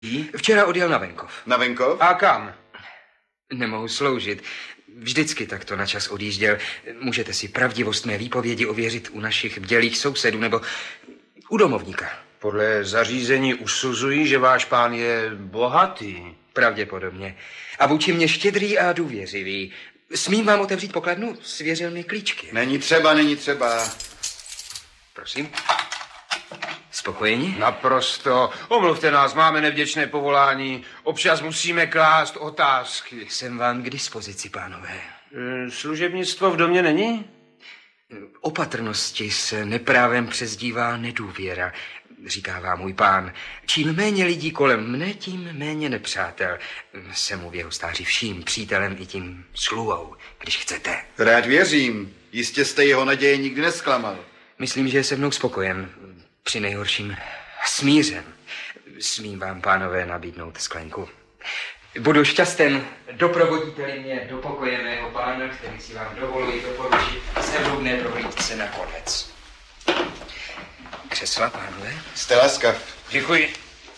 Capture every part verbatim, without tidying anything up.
Včera odjel na venkov. Na venkov? A kam? Nemohu sloužit. Vždycky takto na čas odjížděl. Můžete si pravdivost mé výpovědi ověřit u našich bdělých sousedů nebo u domovníka. Podle zařízení usuzují, že váš pán je bohatý. Pravděpodobně. A vůči mě štědrý a důvěřivý. Smím vám otevřít pokladnu? Svěřil mi klíčky. Není třeba, není třeba. Prosím. Spokojeni? Naprosto. Omluvte nás, máme nevděčné povolání. Občas musíme klást otázky. Jsem vám k dispozici, pánové. E, služebnictvo v domě není? Opatrnosti se neprávem přezdívá nedůvěra, říkává můj pán. Čím méně lidí kolem mne, tím méně nepřátel. Jsem mu v jeho stáří vším přítelem i tím sluhou, když chcete. Rád věřím. Jistě jste jeho naděje nikdy nesklamal. Myslím, že je se mnou spokojen. Při nejhorším smířen. Smím vám, pánové, nabídnout sklenku. Budu šťasten, doprovodíte-li mě do pokoje mého pána, který si vám dovoluji doporučit zevrubné prohlídce nakonec. Křesla, pánové? Jste laskav. Děkuji.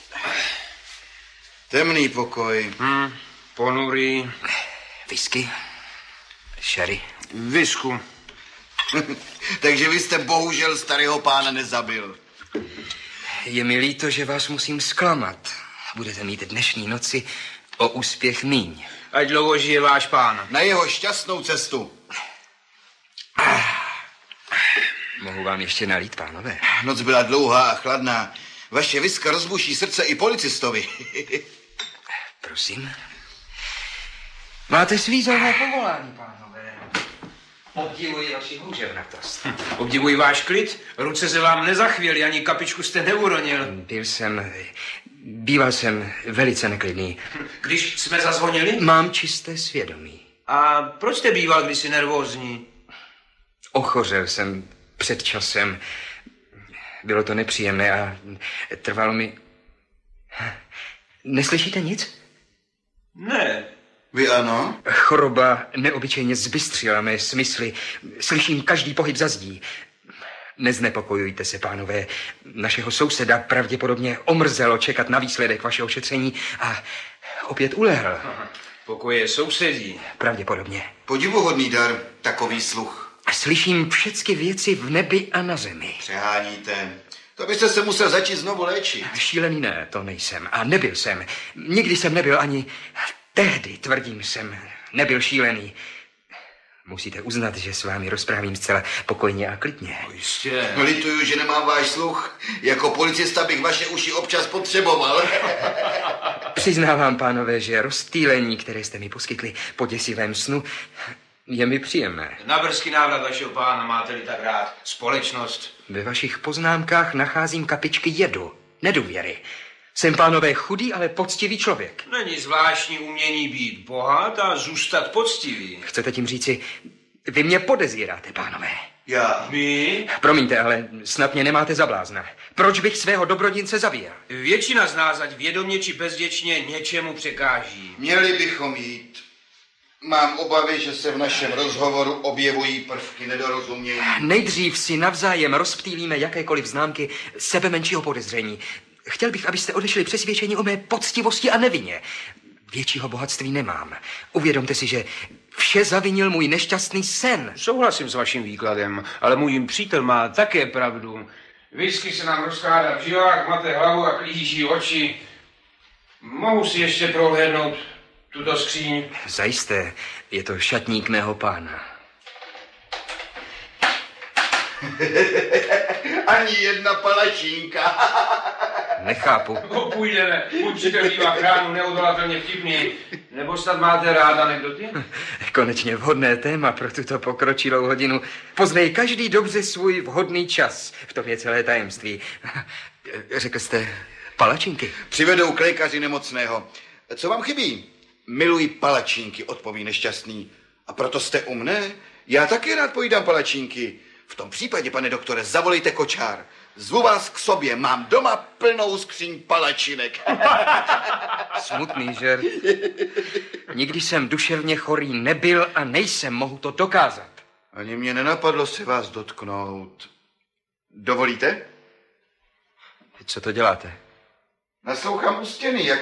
Temný pokoj. Hmm, ponurý. Whisky? Sherry? Visku. Takže vy jste bohužel starého pána nezabil. Je mi líto, že vás musím zklamat. Budete mít dnešní noci o úspěch míň. Ať dlouho žije váš pán. Na jeho šťastnou cestu. Mohu vám ještě nalít, pánové? Noc byla dlouhá a chladná. Vaše viska rozbuší srdce i policistovi. Prosím. Máte svízelné povolání, pánové. Obdivuji vaši houževnatost. Obdivuji váš klid. Ruce se vám nezachvěly, ani kapičku jste neuronil. Byl jsem, býval jsem velice neklidný. Když jsme zazvonili? Mám čisté svědomí. A proč jste býval kdysi nervózní? Ochořel jsem před časem. Bylo to nepříjemné a trvalo mi... Neslyšíte nic? Ne. Vy ano? Choroba neobyčejně zbystřila mé smysly. Slyším každý pohyb za zdí. Neznepokojujte se, pánové. Našeho souseda pravděpodobně omrzelo čekat na výsledek vašeho šetření a opět ulehl. Pokoje sousedí. Pravděpodobně. Podivuhodný dar, takový sluch. Slyším všechny věci v nebi a na zemi. Přeháníte. To byste se musel začít znovu léčit. Šílený ne, to nejsem. A nebyl jsem. Nikdy jsem nebyl ani... Tehdy, tvrdím, jsem nebyl šílený. Musíte uznat, že s vámi rozprávím zcela pokojně a klidně. Jistě. Lituju, že nemám váš sluch. Jako policista bych vaše uši občas potřeboval. Přiznávám, pánové, že rozptýlení, které jste mi poskytli po děsivém snu, je mi příjemné. Na brzký návrat vašeho pána máte-li tak rád společnost. Ve vašich poznámkách nacházím kapičky jedu, nedůvěry. Jsem, pánové, chudý, ale poctivý člověk. Není zvláštní umění být bohat a zůstat poctivý. Chcete tím říci, vy mě podezíráte, pánové? Já. My? Promiňte, ale snad mě nemáte za blázna. Proč bych svého dobrodince zabíjel? Většina z nás, ať vědomě či bezděčně, něčemu překáží. Měli bychom jít. Mám obavy, že se v našem rozhovoru objevují prvky nedorozumění. Nejdřív si navzájem rozptýlíme jakékoliv známky sebe menšího podezření. Chtěl bych, abyste odešli přesvědčení o mé poctivosti a nevině. Většího bohatství nemám. Uvědomte si, že vše zavinil můj nešťastný sen. Souhlasím s vaším výkladem, ale můj přítel má také pravdu. Whisky se nám rozkládá v žilách, máte hlavu a klíží oči. Mohu si ještě prohlédnout tuto skříň? Zajisté, je to šatník mého pána. Ani jedna palačínka. Nechápu. No, půjdeme. Můj přítel bývá kránu neodolatelně vtipný. Nebo snad máte rád anekdoty? Konečně vhodné téma pro tuto pokročilou hodinu. Poznej každý dobře svůj vhodný čas. V tom je celé tajemství. Řekl jste palačinky? Přivedou k lékaři nemocného. Co vám chybí? Miluji palačinky, odpoví nešťastný. A proto jste u mne? Já taky rád pojídám palačinky. V tom případě, pane doktore, zavolejte kočár. Zvu vás k sobě, mám doma plnou skříň palačinek. Smutný žert. Nikdy jsem duševně chorý nebyl a nejsem, mohu to dokázat. Ani mě nenapadlo se vás dotknout. Dovolíte? Co to děláte? Naslouchám u stěny, jak